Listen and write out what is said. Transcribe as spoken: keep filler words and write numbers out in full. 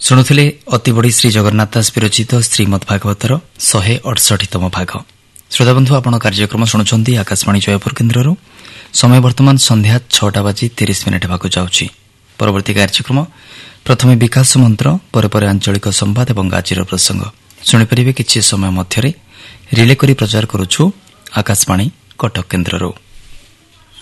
ଶୁଣୁଥିଲେ ଅତିବଡ଼ି ଶ୍ରୀ ଜଗନ୍ନାଥ ଦାସ ବିରଚିତ ଶ୍ରୀମଦ୍ ଭାଗବତର ଶହେ ଅଠଷଠିତମ ଭାଗ। ଶ୍ରୋତାବନ୍ଧୁ, ଆପଣ କାର୍ଯ୍ୟକ୍ରମ ଶୁଣୁଛନ୍ତି ଆକାଶବାଣୀ ଜୟପୁର କେନ୍ଦ୍ରରୁ। ସମୟ ବର୍ତ୍ତମାନ ସନ୍ଧ୍ୟା ଛଅଟା ବାଜି ତିରିଶ ମିନିଟ୍ ହେବାକୁ ଯାଉଛି। ପରବର୍ତ୍ତୀ କାର୍ଯ୍ୟକ୍ରମ ପ୍ରଥମେ ବିକାଶ ମନ୍ତ୍ର, ପରେ ପରେ ଆଞ୍ଚଳିକ ସମ୍ବାଦ ଏବଂ ଆଜିର ପ୍ରସଙ୍ଗ ଶୁଣିପାରିବେ। କିଛି ସମୟ ମଧ୍ୟରେ ରିଲେ କରି ପ୍ରଚାର କରୁଛୁ ଆକାଶବାଣୀ କଟକ କେନ୍ଦ୍ରରୁ।